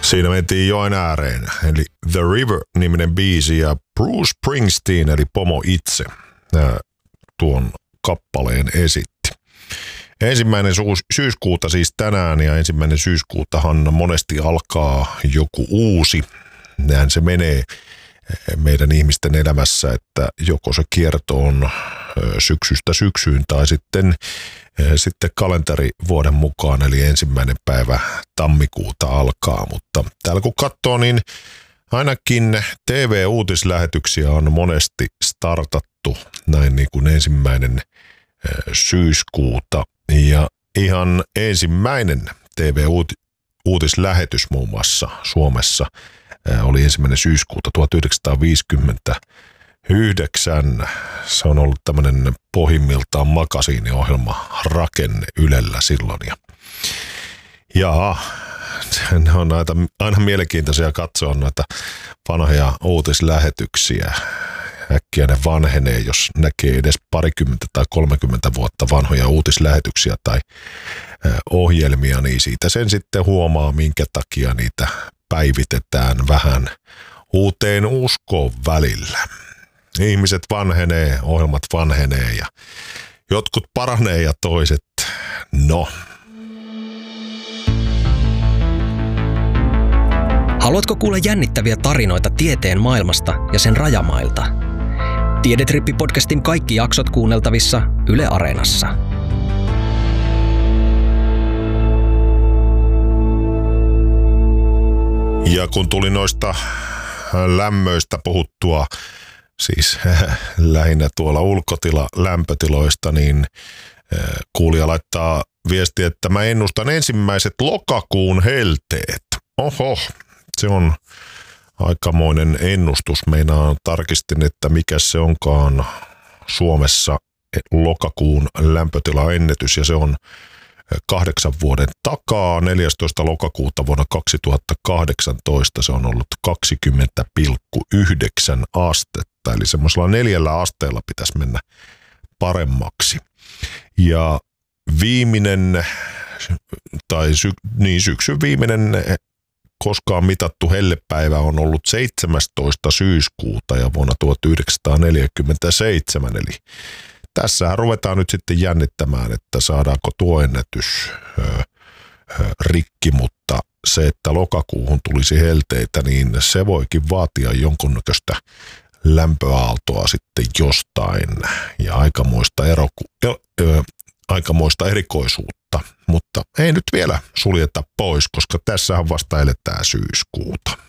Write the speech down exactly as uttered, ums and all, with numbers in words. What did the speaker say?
Siinä mentiin joen ääreen, eli The River-niminen biisi ja Bruce Springsteen, eli pomo itse, tuon kappaleen esitti. Ensimmäinen syyskuuta siis tänään ja ensimmäinen syyskuutahan monesti alkaa joku uusi. Näin se menee meidän ihmisten elämässä, että joko se kierto on syksystä syksyyn tai sitten, sitten kalenterivuoden mukaan, eli ensimmäinen päivä tammikuuta alkaa. Mutta täällä kun katsoo, niin ainakin T V-uutislähetyksiä on monesti startattu näin niin kuin ensimmäinen syyskuuta. Ja ihan ensimmäinen T V-uutislähetys muun muassa Suomessa oli ensimmäinen syyskuuta tuhatyhdeksänsataaviisikymmentäyhdeksän. Se on ollut tämmöinen pohjimmiltaan makasiiniohjelma rakenne Ylellä silloin. Ja, ja ne on aina, aina mielenkiintoisia katsoa noita vanhoja uutislähetyksiä. Äkkiä ne vanhenee, jos näkee edes parikymmentä tai kolmekymmentä vuotta vanhoja uutislähetyksiä tai ohjelmia, niin siitä sen sitten huomaa, minkä takia niitä päivitetään vähän uuteen uskoon välillä. Ihmiset vanhenee, ohjelmat vanhenee ja jotkut paranee ja toiset no. Haluatko kuulla jännittäviä tarinoita tieteen maailmasta ja sen rajamailta? Tiedetrippi-podcastin kaikki jaksot kuunneltavissa Yle Areenassa. Ja kun tuli noista lämmöistä puhuttua, siis lähinnä tuolla ulkotila lämpötiloista, niin kuulija laittaa viestiä, että mä ennustan ensimmäiset lokakuun helteet. Oho, se on aikamoinen ennustus. Meinaan tarkistin, että mikä se onkaan Suomessa lokakuun lämpötilaennätys, ja se on kahdeksan vuoden takaa. neljästoista lokakuuta vuonna kaksituhattakahdeksantoista se on ollut kaksikymmentä pilkku yhdeksän astetta, eli semmoisella neljällä asteella pitäisi mennä paremmaksi. Ja viimeinen, tai sy, niin syksyn viimeinen koskaan mitattu hellepäivä on ollut seitsemästoista syyskuuta ja vuonna tuhatyhdeksänsataaneljäkymmentäseitsemän, eli tässähän ruvetaan nyt sitten jännittämään, että saadaanko tuo ennätys ö, ö, rikki, mutta se, että lokakuuhun tulisi helteitä, niin se voikin vaatia jonkunnäköistä lämpöaaltoa sitten jostain ja aikamoista, eroku, ö, ö, aikamoista erikoisuutta, mutta ei nyt vielä suljeta pois, koska tässähän vasta eletään syyskuuta.